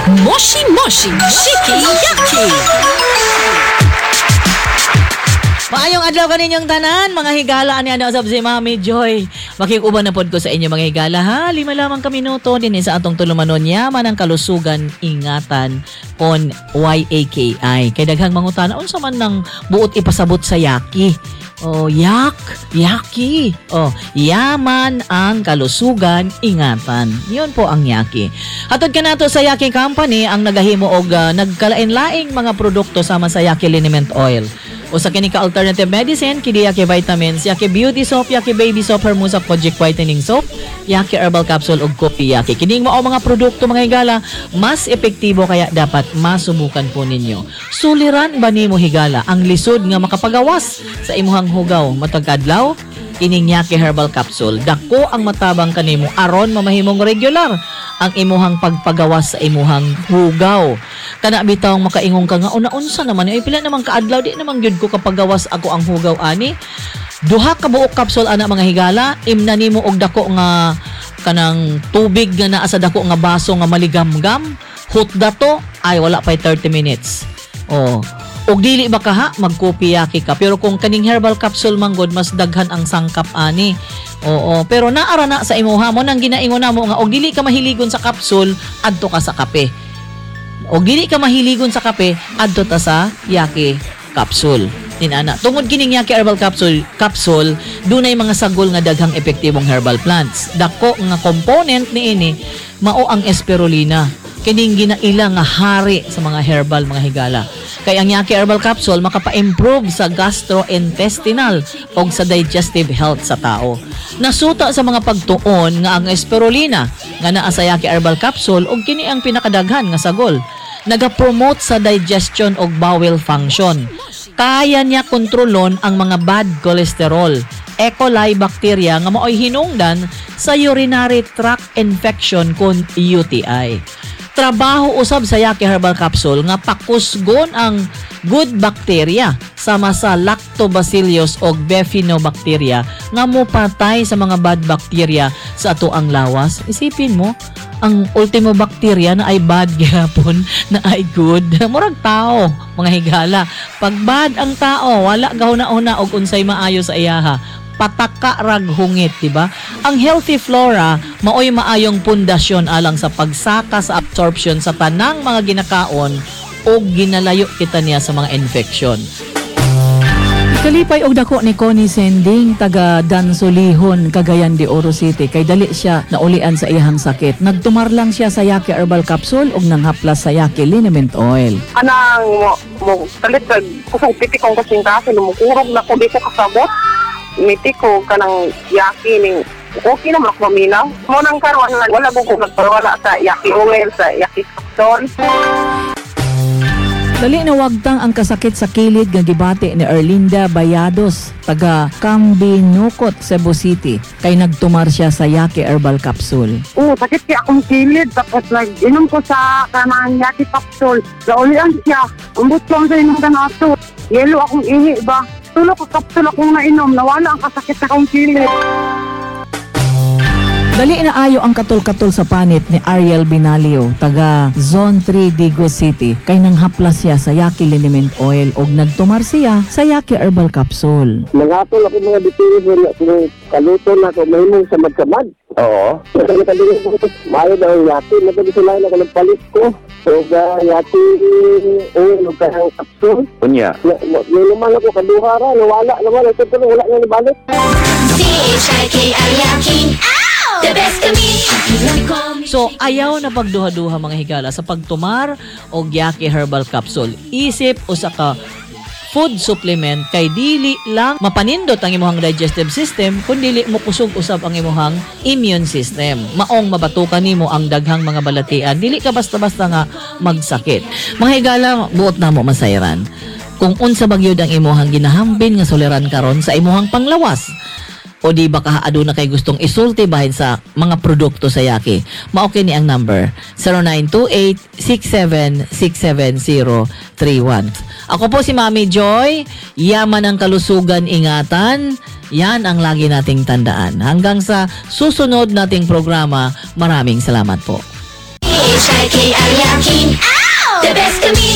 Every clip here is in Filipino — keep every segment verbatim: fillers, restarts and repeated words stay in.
Moshi Moshi Shiki-Yaki. Maayong adlaw kaninyong tanan, mga higala ani ana usab si Mami Joy. Makikuban na pod ko sa inyo mga higala ha. Lima lamang ka minuto din sa atong tulumanon yaman ang kalusugan ingatan on Y A K I. Kay daghang mangutana unsa man nang buot ipasabot sa yaki. Oh, yak, yaki. Oh, yaman ang kalusugan ingatan. Yun po ang yaki. Hatod ka nato sa Yaki Company ang nagahimo og uh, nagkalain-laing mga produkto sama sa Yaki Liniment Oil. O sa kini ka alternative medicine, kini Yaki Vitamins, Yaki Beauty Soap, Yaki Baby Soap, Hermosa Kojic Whitening Soap, Yaki Herbal Capsule ug Kopi Yaki. Kining mao mga produkto mga higala, mas epektibo kaya dapat masubukan po ninyo. Suliran ba nimo higala ang lisod nga makapagawas sa imuhang hugaw matag adlaw? Kining Yaki Herbal Capsule, dako ang matabang kanimo aron mamahimong regular ang imuhang pagpagawas sa imuhang hugaw. Kana bitawng makaingong ka nga una-unsa naman ay pila naman kaadlaw di naman gyud ko kapagawas ako ang hugaw ani. Duha ka buok capsule ana mga higala, imna nimo og dako nga kanang tubig nga naa sa dako nga baso nga maligam-gam. Hot dato ay wala pa thirty minutes. Oh. Og dili ba ka ha magkopiyaki ka, pero kung kaning herbal capsule manggod mas daghan ang sangkap ani. Oo, pero naara na sa imuha mo nang ginaingon namo nga og dili ka mahiligon sa capsule adto ka sa kape. Og dili ka mahiligon sa kape adto ta sa Yaki capsule. Inana, tungod kining Yaki herbal capsule, capsule dunay mga sagol nga daghang epektibong herbal plants. Dako nga component niini mao ang spirulina. Kining ginaila nga hari sa mga herbal mga higala. Kay ang Yaki Herbal Capsule makapa-improve sa gastrointestinal o sa digestive health sa tao. Nasuta sa mga pagtuon nga ang spirulina nga naa sa Yaki Herbal Capsule og kini ang pinakadaghan nga sagol. Naga-promote sa digestion og bowel function. Kaya niya kontrolon ang mga bad cholesterol, E. coli bacteria nga maoy hinungdan sa urinary tract infection kon U T I. Trabaho usab sa Yaki Herbal Capsule nga pakusgon ang good bacteria sama sa Lactobacillus o Bifidobacteria nga mopatay sa mga bad bacteria sa ato ang lawas. Isipin mo, ang ultimo bacteria na ay bad gyapon na ay good. Murag tao, mga higala. Pag bad ang tao, wala gahuna-una og unsay maayo sa iyaha. Pataka rag hungit, diba? Ang healthy flora maoy maayong pundasyon alang sa pagsaka sa absorption sa tanang mga ginakaon o ginalayo kita niya sa mga infection. Kalipay og dako ni Connie Sending taga Dansolihon, Cagayan de Oro City kay dali siya naulian sa iyang sakit. Nagtumar lang siya sa Yaki Herbal Capsule ug nanghaplas sa Yaki Liniment Oil. Anang mo, mo talit kag kusog piti kong kasing kasi lumukurog na ko di ko kasabot. Miti ko kanang Yaki ning okay naman ako maminaw. Mo nang karon wala ko nagpawala sa Yaki oil, sa Yaki capsule. Dali na wagtang ang kasakit sa kilid nga gibati ni Erlinda Bayados taga Cambinukot, Cebu City kay nagtumar siya sa Yaki Herbal Capsule. Oo, sakit kaya akong kilid tapos nag-inom ko sa kanang Yaki capsule. Naulian siya. Umbot ko sa inom ka na ato. Yelo akong ihi ba? Tulo ko capsule akong nainom. Nawala ang kasakit sa akong kilid. Dali na ayo ang katol-katol sa panit ni Ariel Binalio, taga Zone three, Digos City, kay nanghaplas siya sa Yaki Liniment Oil og nagtumar siya sa Yaki Herbal Capsule. Nangatol ako mga details na kung kaluto na ako mahimong sa magkamad. Oo. Kasi kaligin ko, mayo daw yung Yaki. Nagkabisulayan ako ng palit ko. So, uh, Yaki oil o kahang capsule. Punya. Niluman ako kaduhara, nawala naman. Ito tuloy, wala nga nabalik. C H I K I Yaki. The best kami. So, ayaw na pagduha-duha mga higala sa pagtumar og Yaki Herbal Capsule. Isip o sa ka food supplement kay dili lang mapanindot ang imuhang digestive system kundi dili mo kusog usab ang imuhang immune system. Maong mabatukan nimo ang daghang mga balatian. Dili ka basta-basta nga magsakit. Mga higala, buot na mo masayran. Kung unsa bagyod ang imuhang ginahambin nga suliran karon sa imuhang panglawas. O di ba kahaado na kay gustong isulti bahin sa mga produkto sa Yaki? Maokay ni ang number zero nine two eight six seven six seven zero three one. Ako po si Mami Joy. Yaman ang kalusugan, ingatan. Yan ang lagi nating tandaan. Hanggang sa susunod nating programa, maraming salamat po. kay Ariakin. The best kami.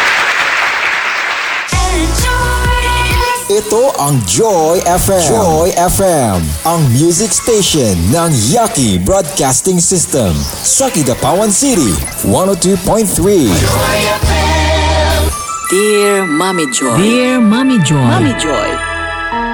Ito ang Joy F M. Joy F M, ang music station ng Yaki Broadcasting System sa Kidapawan City, one oh two point three. Dear Mommy Joy. Dear Mommy Joy. Mommy Joy.